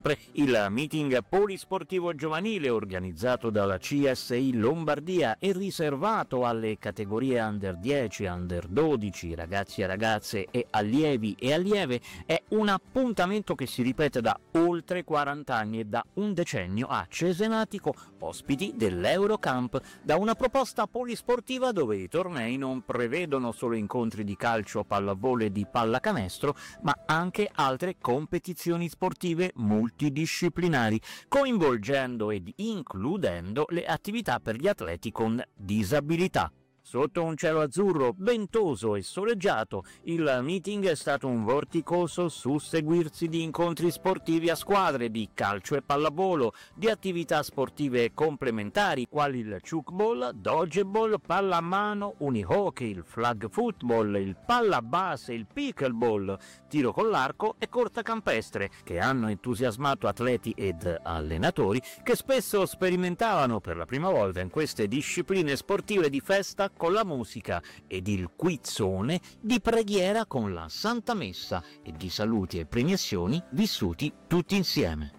Il meeting polisportivo giovanile organizzato dalla CSI Lombardia è riservato alle categorie Under 10, Under 12, ragazzi e ragazze e allievi e allieve. È un appuntamento che si ripete da oltre 40 anni e da un decennio a Cesenatico, ospiti dell'Eurocamp, da una proposta polisportiva dove i tornei non prevedono solo incontri di calcio, pallavolo e di pallacanestro, ma anche altre competizioni sportive multidisciplinari, coinvolgendo ed includendo le attività per gli atleti con disabilità. Sotto un cielo azzurro, ventoso e soleggiato, il meeting è stato un vorticoso susseguirsi di incontri sportivi a squadre, di calcio e pallavolo, di attività sportive complementari quali il chuckball, dodgeball, pallamano, unihockey, il flag football, il pallabase, il pickleball, tiro con l'arco e corta campestre, che hanno entusiasmato atleti ed allenatori che spesso sperimentavano per la prima volta in queste discipline sportive di festa con la musica ed il quizzone di preghiera con la Santa Messa e di saluti e premiazioni vissuti tutti insieme.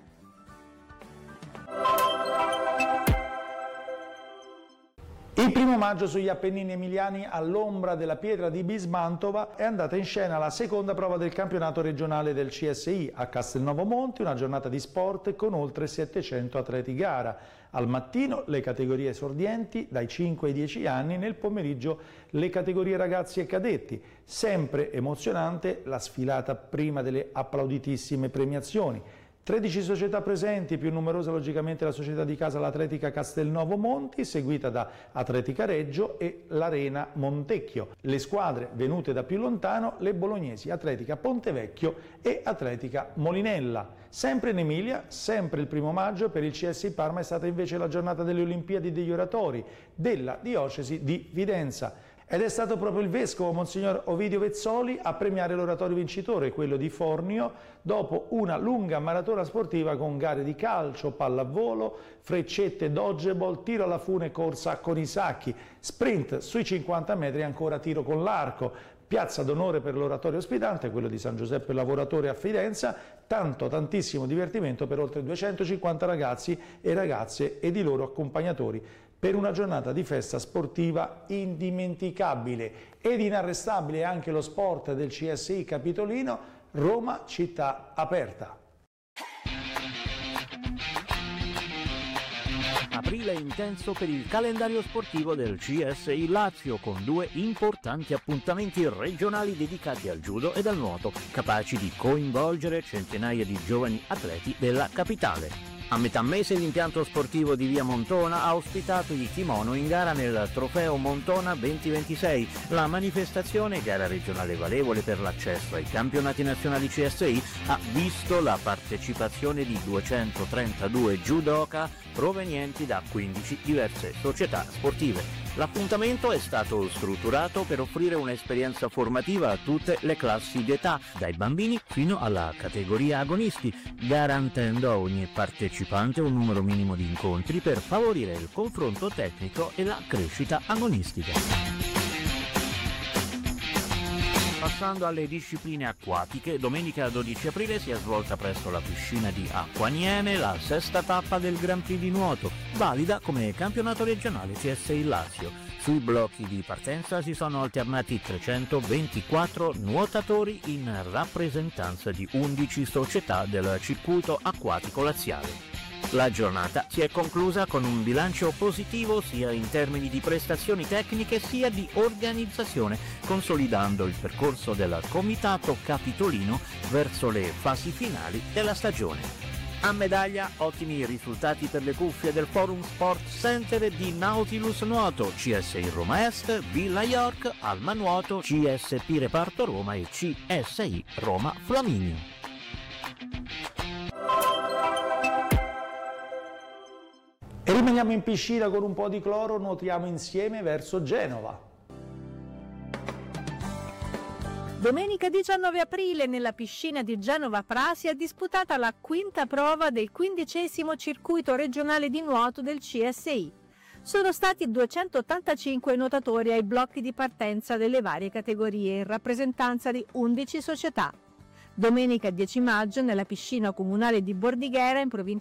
Il 1° maggio sugli Appennini emiliani, all'ombra della pietra di Bismantova, è andata in scena la seconda prova del campionato regionale del CSI a Castelnuovo Monti, una giornata di sport con oltre 700 atleti gara. Al mattino le categorie esordienti dai 5 ai 10 anni, nel pomeriggio le categorie ragazzi e cadetti. Sempre emozionante la sfilata prima delle applauditissime premiazioni. 13 società presenti, più numerosa logicamente la società di casa l'Atletica Castelnuovo Monti, seguita da Atletica Reggio e l'Arena Montecchio. Le squadre venute da più lontano, le bolognesi Atletica Pontevecchio e Atletica Molinella. Sempre in Emilia, sempre il 1° maggio, per il CSI Parma è stata invece la giornata delle Olimpiadi degli oratori della diocesi di Fidenza. Ed è stato proprio il vescovo Monsignor Ovidio Vezzoli a premiare l'oratorio vincitore, quello di Fornio, dopo una lunga maratona sportiva con gare di calcio, pallavolo, freccette, dodgeball, tiro alla fune, corsa con i sacchi, sprint sui 50 metri e ancora tiro con l'arco. Piazza d'onore per l'oratorio ospitante, quello di San Giuseppe Lavoratore a Fidenza, tantissimo divertimento per oltre 250 ragazzi e ragazze ed i loro accompagnatori, per una giornata di festa sportiva indimenticabile ed inarrestabile anche lo sport del CSI Capitolino, Roma città aperta. Aprile intenso per il calendario sportivo del CSI Lazio, con 2 importanti appuntamenti regionali dedicati al judo ed al nuoto, capaci di coinvolgere centinaia di giovani atleti della capitale. A metà mese l'impianto sportivo di Via Montona ha ospitato i kimono in gara nel Trofeo Montona 2026. La manifestazione, gara regionale valevole per l'accesso ai campionati nazionali CSI, ha visto la partecipazione di 232 judoka provenienti da 15 diverse società sportive. L'appuntamento è stato strutturato per offrire un'esperienza formativa a tutte le classi d'età, dai bambini fino alla categoria agonisti, garantendo a ogni partecipante un numero minimo di incontri per favorire il confronto tecnico e la crescita agonistica. Passando alle discipline acquatiche, domenica 12 aprile si è svolta presso la piscina di Acquaniene la 6ª tappa del Grand Prix di nuoto, valida come campionato regionale CSI Lazio. Sui blocchi di partenza si sono alternati 324 nuotatori in rappresentanza di 11 società del circuito acquatico laziale. La giornata si è conclusa con un bilancio positivo sia in termini di prestazioni tecniche sia di organizzazione, consolidando il percorso del Comitato Capitolino verso le fasi finali della stagione. A medaglia, ottimi risultati per le cuffie del Forum Sport Center di Nautilus Nuoto, CSI Roma Est, Villa York, Alma Nuoto, CSP Reparto Roma e CSI Roma Flaminio. E rimaniamo in piscina con un po' di cloro, nuotiamo insieme verso Genova. Domenica 19 aprile nella piscina di Genova Prasi è disputata la 5ª prova del 15° circuito regionale di nuoto del CSI. Sono stati 285 nuotatori ai blocchi di partenza delle varie categorie in rappresentanza di 11 società. Domenica 10 maggio nella piscina comunale di Bordighera in provincia